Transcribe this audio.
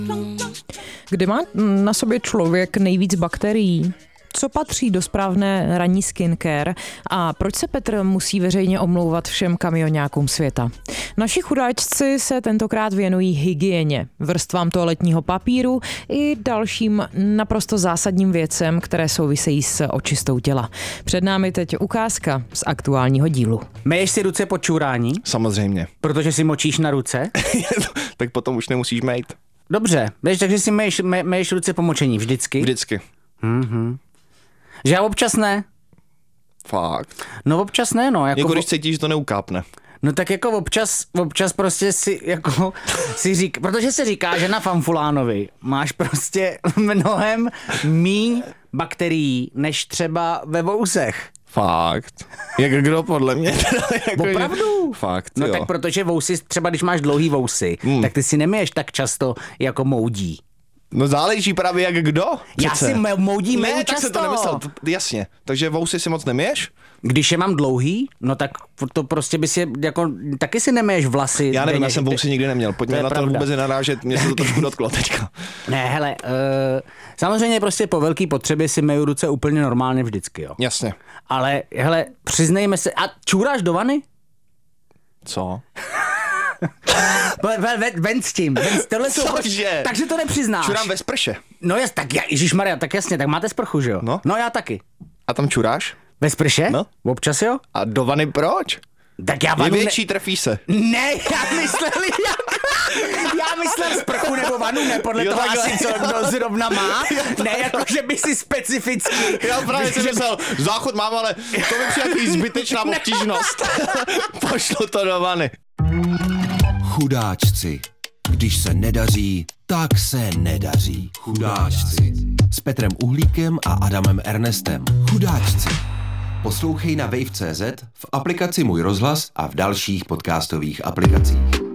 Kde má na sobě člověk nejvíc bakterií? Co patří do správné ranní skincare a proč se Petr musí veřejně omlouvat všem kamioňákům světa? Naši chudáčci se tentokrát věnují hygieně, vrstvám toaletního papíru i dalším naprosto zásadním věcem, které souvisejí s očistou těla. Před námi teď ukázka z aktuálního dílu. Myješ si ruce po čurání? Samozřejmě. Protože si močíš na ruce? Tak potom už nemusíš mejt. Dobře, takže si myješ ruce po močení vždycky? Vždycky. Že já občas ne? Fakt. No občas ne, no. Jako když cítíš, že to neukápne. No tak jako občas prostě si říká, protože se říká, že na Fanfulánovi máš prostě mnohem míň bakterií, než třeba ve vousech. Fakt. Jak kdo podle mě? Opravdu? Fakt, no jo. tak protože vousy, třeba když máš dlouhý vousy, tak ty si nemiješ tak často jako moudí. No záleží právě jak kdo. Já si moudí ne, myju tak často. se to nemyslel, jasně. Takže vousy si moc nemiješ? Když je mám dlouhý, no tak to prostě by si jako, taky si nemiješ vlasy. Já nevím, já jsem vousy nikdy neměl. Pojďme na to vůbec nenarážet, mě se to trošku dotklo teďka. Ne, hele, samozřejmě prostě po velký potřebě si myju ruce úplně normálně vždycky, jo. Jasně. Ale hele, přiznejme se, a čůráš do vany? Co? Ven s tím, tohle jsou Cože? Takže to nepřiznáš. Čurám ve sprše. No tak ježišmarja, tak jasně, tak máte sprchu, že jo? No já taky. A tam čuráš? Ve sprše? No. Občas jo? A do vany proč? Tak já Je vanu větší, trefí se. Ne, já myslel sprchu nebo vanu, ne, podle Jo, toho takhle. asi, co kdo zrovna má. Ne, jako, že by si specificky. Já právě jsem myslel, záchod mám, ale to mi přijde jaký zbytečná obtížnost. Pošlu to do vany. Chudáčci. Když se nedaří, tak se nedaří. Chudáčci. S Petrem Uhlíkem a Adamem Ernestem. Chudáčci. Poslouchej na wave.cz, v aplikaci Můj rozhlas a v dalších podcastových aplikacích.